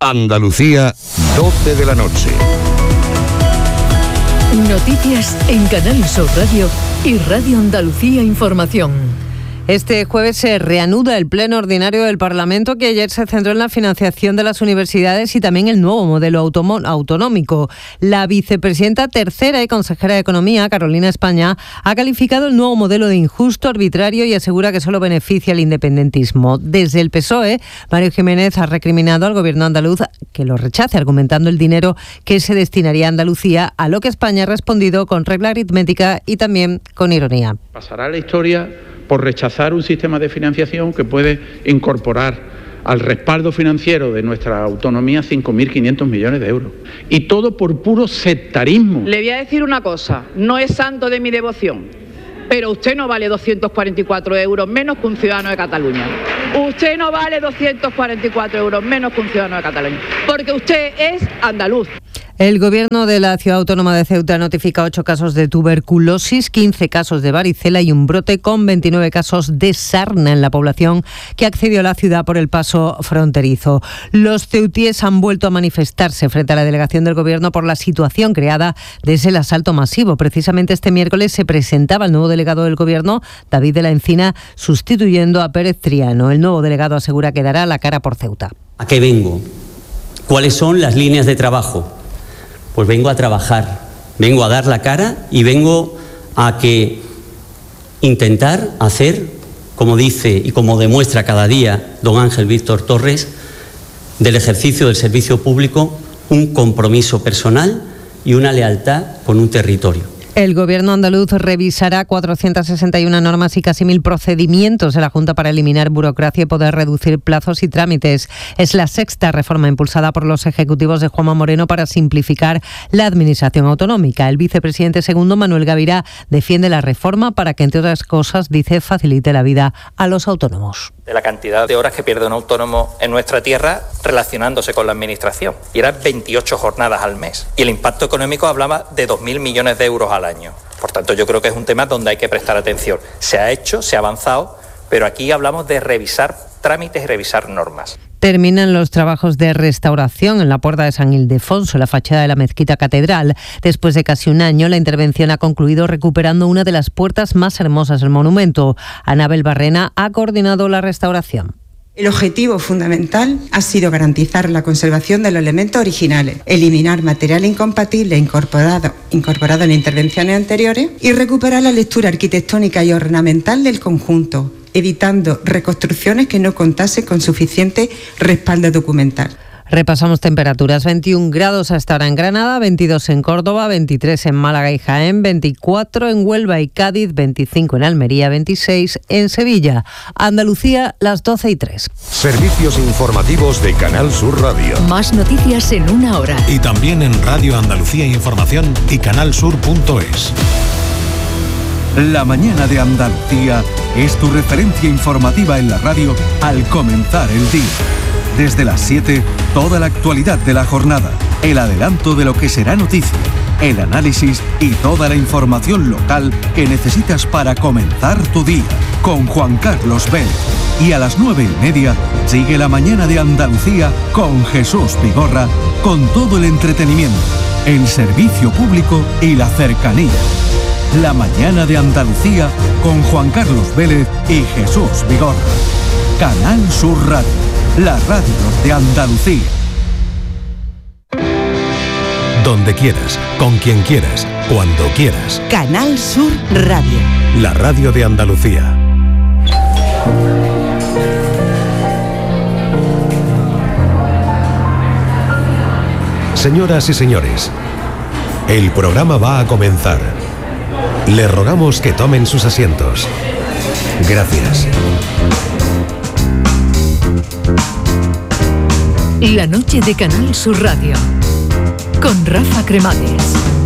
Andalucía, 12 de la noche. Noticias en Canal Sur Radio y Radio Andalucía Información. Este jueves se reanuda el pleno ordinario del Parlamento, que ayer se centró en la financiación de las universidades y también el nuevo modelo autonómico. La vicepresidenta tercera y consejera de Economía, Carolina España, ha calificado el nuevo modelo de injusto, arbitrario y asegura que solo beneficia al independentismo. Desde el PSOE, Mario Jiménez ha recriminado al gobierno andaluz que lo rechace, argumentando el dinero que se destinaría a Andalucía, a lo que España ha respondido con regla aritmética y también con ironía. Pasará la historia por rechazar un sistema de financiación que puede incorporar al respaldo financiero de nuestra autonomía 5.500 millones de euros. Y todo por puro sectarismo. Le voy a decir una cosa, no es santo de mi devoción, pero usted no vale 244 euros menos que un ciudadano de Cataluña. Usted no vale 244 euros menos que un ciudadano de Cataluña, porque usted es andaluz. El gobierno de la ciudad autónoma de Ceuta notifica 8 casos de tuberculosis, 15 casos de varicela y un brote con 29 casos de sarna en la población que accedió a la ciudad por el paso fronterizo. Los ceutíes han vuelto a manifestarse frente a la delegación del gobierno por la situación creada desde el asalto masivo. Precisamente este miércoles se presentaba el nuevo delegado del gobierno, David de la Encina, sustituyendo a Pérez Triano. El nuevo delegado asegura que dará la cara por Ceuta. ¿A qué vengo? ¿Cuáles son las líneas de trabajo? Pues vengo a trabajar, vengo a dar la cara y vengo a intentar hacer, como dice y como demuestra cada día don Ángel Víctor Torres, del ejercicio del servicio público un compromiso personal y una lealtad con un territorio. El gobierno andaluz revisará 461 normas y casi 1.000 procedimientos de la Junta para eliminar burocracia y poder reducir plazos y trámites. Es la sexta reforma impulsada por los ejecutivos de Juanma Moreno para simplificar la administración autonómica. El vicepresidente segundo, Manuel Gavirá, defiende la reforma para que, entre otras cosas, dice, facilite la vida a los autónomos. De la cantidad de horas que pierde un autónomo en nuestra tierra relacionándose con la administración. Y eran 28 jornadas al mes. Y el impacto económico hablaba de 2.000 millones de euros al año. Por tanto, yo creo que es un tema donde hay que prestar atención. Se ha hecho, se ha avanzado, pero aquí hablamos de revisar trámites y revisar normas. Terminan los trabajos de restauración en la puerta de San Ildefonso, la fachada de la mezquita catedral. Después de casi un año, la intervención ha concluido recuperando una de las puertas más hermosas del monumento. Anabel Barrena ha coordinado la restauración. El objetivo fundamental ha sido garantizar la conservación de los elementos originales, eliminar material incompatible incorporado en intervenciones anteriores y recuperar la lectura arquitectónica y ornamental del conjunto, evitando reconstrucciones que no contasen con suficiente respaldo documental. Repasamos temperaturas: 21 grados hasta ahora en Granada, 22 en Córdoba, 23 en Málaga y Jaén, 24 en Huelva y Cádiz, 25 en Almería, 26 en Sevilla. Andalucía, las 12:03. Servicios informativos de Canal Sur Radio. Más noticias en una hora. Y también en Radio Andalucía Información y canalsur.es. La mañana de Andalucía es tu referencia informativa en la radio al comenzar el día. Desde las 7, toda la actualidad de la jornada, el adelanto de lo que será noticia, el análisis y toda la información local que necesitas para comenzar tu día. Con Juan Carlos Vélez. Y a las 9:30 sigue la mañana de Andalucía con Jesús Vigorra, con todo el entretenimiento, el servicio público y la cercanía. La mañana de Andalucía con Juan Carlos Vélez y Jesús Vigorra. Canal Sur Radio, la radio de Andalucía. Donde quieras, con quien quieras, cuando quieras. Canal Sur Radio. La radio de Andalucía. Señoras y señores, el programa va a comenzar. Les rogamos que tomen sus asientos. Gracias. La noche de Canal Sur Radio con Rafa Cremades.